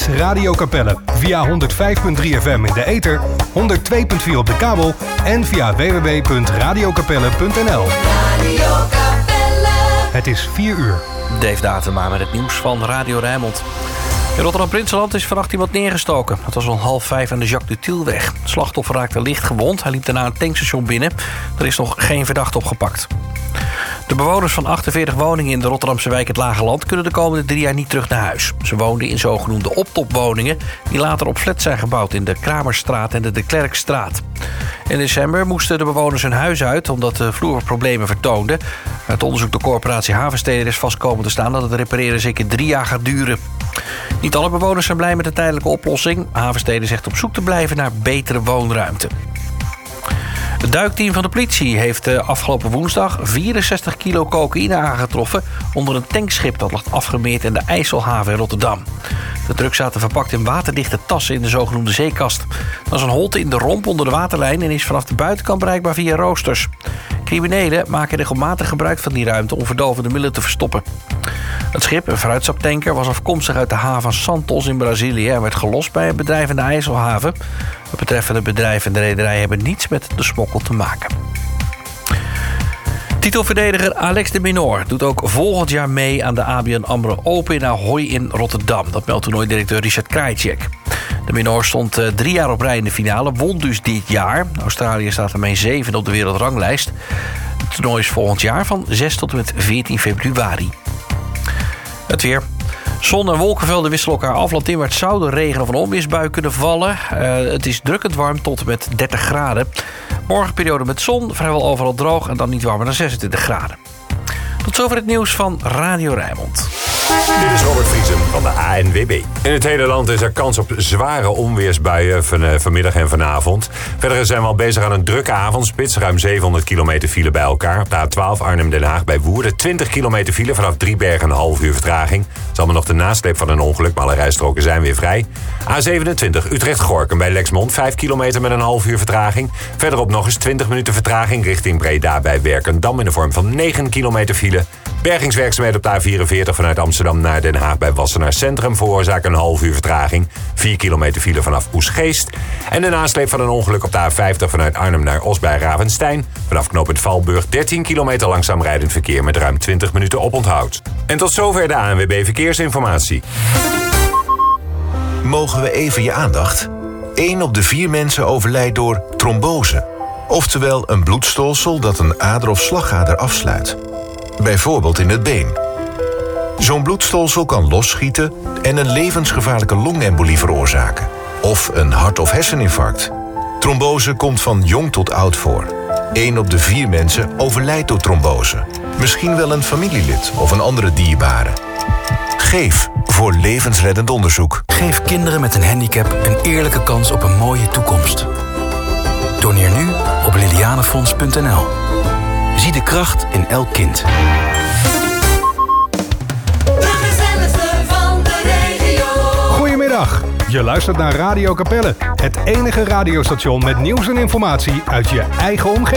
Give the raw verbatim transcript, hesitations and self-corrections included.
Radio Capelle. Via honderd vijf komma drie F M in de ether, honderd twee komma vier op de kabel en via w w w punt radio capelle punt n l. Radio Capelle. Het is vier uur. Dave Datema met het nieuws van Radio Rijnmond. In Rotterdam-Prinsenland is vannacht iemand neergestoken. Dat was om half vijf aan de Jacques de Tielweg. Het slachtoffer raakte licht gewond. Hij liep daarna een tankstation binnen. Er is nog geen verdachte opgepakt. De bewoners van achtenveertig woningen in de Rotterdamse wijk Het Lage Land kunnen de komende drie jaar niet terug naar huis. Ze woonden in zogenoemde optopwoningen die later op flats zijn gebouwd in de Kramerstraat en de De Klerkstraat. In december moesten de bewoners hun huis uit omdat de vloer problemen vertoonde. Uit onderzoek door corporatie Havensteden is vast komen te staan dat het repareren zeker drie jaar gaat duren. Niet alle bewoners zijn blij met de tijdelijke oplossing. Havensteden zegt op zoek te blijven naar betere woonruimte. Het duikteam van de politie heeft afgelopen woensdag vierenzestig kilo cocaïne aangetroffen onder een tankschip dat lag afgemeerd in de IJsselhaven in Rotterdam. De drugs zaten verpakt in waterdichte tassen in de zogenoemde zeekast. Dat is een holte in de romp onder de waterlijn en is vanaf de buitenkant bereikbaar via roosters. Criminelen maken regelmatig gebruik van die ruimte om verdovende middelen te verstoppen. Het schip, een fruitsaptanker, was afkomstig uit de haven van Santos in Brazilië en werd gelost bij een bedrijf in de IJsselhaven. Het betreffende bedrijf en de rederij hebben niets met de smokkel te maken. Titelverdediger Alex de Minaur doet ook volgend jaar mee aan de A B N AMRO Open in Ahoy in Rotterdam. Dat meldt toernooidirecteur Richard Krajicek. De Minaur stond uh, drie jaar op rij in de finale, won dus dit jaar. Australië staat ermee zeven op de wereldranglijst. Het toernooi is volgend jaar van zes tot en met veertien februari. Het weer. Zon- en wolkenvelden wisselen elkaar af. Landinwaarts zou de regen of een onweersbui kunnen vallen. Uh, het is drukkend warm tot en met dertig graden. Morgen periode met zon, vrijwel overal droog en dan niet warmer dan zesentwintig graden. Tot zover het nieuws van Radio Rijnmond. Dit is Robert Vriesen van de A N W B. In het hele land is er kans op zware onweersbuien van, uh, vanmiddag en vanavond. Verder zijn we al bezig aan een drukke avondspits. Ruim zevenhonderd kilometer file bij elkaar. Op de A twaalf Arnhem-Den Haag bij Woerden. twintig kilometer file vanaf Driebergen, een half uur vertraging. Het is allemaal nog de nasleep van een ongeluk, maar alle rijstroken zijn weer vrij. A zevenentwintig Utrecht-Gorkum bij Lexmond. vijf kilometer met een half uur vertraging. Verderop nog eens twintig minuten vertraging richting Breda bij Werkendam in de vorm van negen kilometer file. Bergingswerkzaamheden op de A vierenveertig vanuit Amsterdam naar Den Haag bij Wassenaar Centrum veroorzaken een half uur vertraging. vier kilometer file vanaf Oesgeest. En de nasleep van een ongeluk op de A vijftig vanuit Arnhem naar Os bij Ravenstein. Vanaf knooppunt Valburg dertien kilometer langzaam rijdend verkeer met ruim twintig minuten oponthoud. En tot zover de A N W B Verkeersinformatie. Mogen we even je aandacht? Eén op de vier mensen overlijdt door trombose. Oftewel een bloedstolsel dat een ader of slagader afsluit. Bijvoorbeeld in het been. Zo'n bloedstolsel kan losschieten en een levensgevaarlijke longembolie veroorzaken. Of een hart- of herseninfarct. Trombose komt van jong tot oud voor. Eén op de vier mensen overlijdt door trombose. Misschien wel een familielid of een andere dierbare. Geef voor levensreddend onderzoek. Geef kinderen met een handicap een eerlijke kans op een mooie toekomst. Doneer nu op lilianefonds punt n l. Zie de kracht in elk kind. Goedemiddag, je luistert naar Radio Capelle. Het enige radiostation met nieuws en informatie uit je eigen omgeving.